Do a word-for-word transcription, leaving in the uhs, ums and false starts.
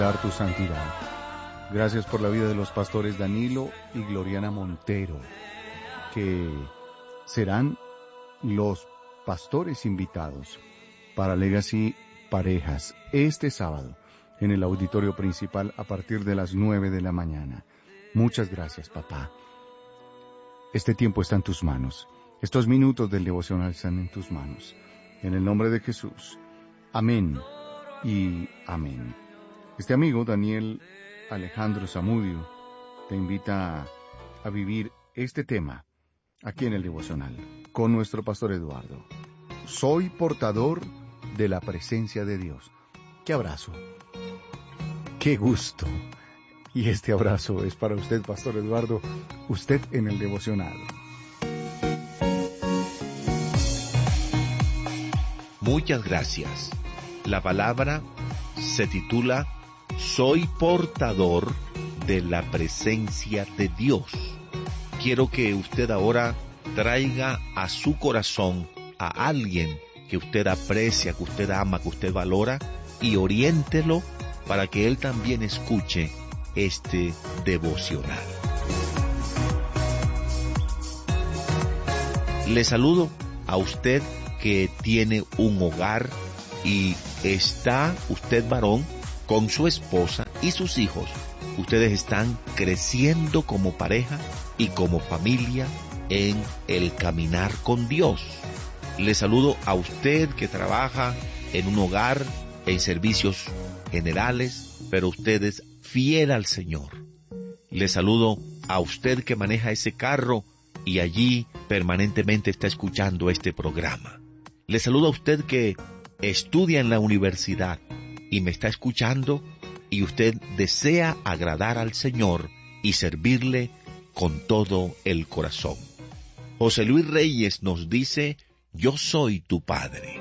Tu santidad. Gracias por la vida de los pastores Danilo y Gloriana Montero, que serán los pastores invitados para Legacy Parejas este sábado en el auditorio principal a partir de las nueve de la mañana. Muchas gracias, papá. Este tiempo está en tus manos. Estos minutos del devocional están en tus manos. En el nombre de Jesús. Amén y amén. Este amigo, Daniel Alejandro Zamudio, te invita a, a vivir este tema aquí en el devocional con nuestro pastor Eduardo. Soy portador de la presencia de Dios. ¡Qué abrazo! ¡Qué gusto! Y este abrazo es para usted, pastor Eduardo, usted en el devocional. Muchas gracias. La palabra se titula Soy portador de la presencia de Dios. Quiero que usted ahora traiga a su corazón a alguien que usted aprecia, que usted ama, que usted valora, y oriéntelo para que él también escuche este devocional. Le saludo a usted que tiene un hogar y está usted varón con su esposa y sus hijos. Ustedes están creciendo como pareja y como familia en el caminar con Dios. Le saludo a usted que trabaja en un hogar, en servicios generales, pero usted es fiel al Señor. Le saludo a usted que maneja ese carro y allí permanentemente está escuchando este programa. Le saludo a usted que estudia en la universidad y me está escuchando, y usted desea agradar al Señor y servirle con todo el corazón. José Luis Reyes nos dice, yo soy tu Padre.